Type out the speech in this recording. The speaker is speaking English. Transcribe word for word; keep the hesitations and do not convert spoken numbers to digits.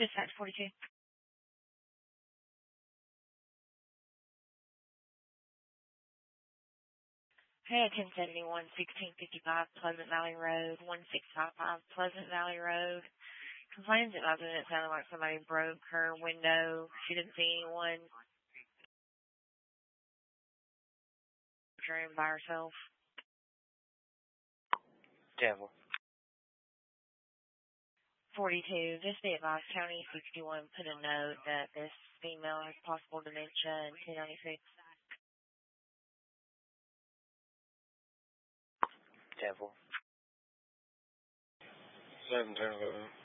Dispatch forty-two. Hey, ten seventy-one, sixteen fifty-five Pleasant Valley Road, one six five five Pleasant Valley Road. Complains that last minute it sounded like somebody broke her window. She didn't see anyone. Room by herself. Devil. forty-two. Just be advised, County sixty-one put a note that this female has possible dementia in two ninety-six. Devil. seven ten eleven.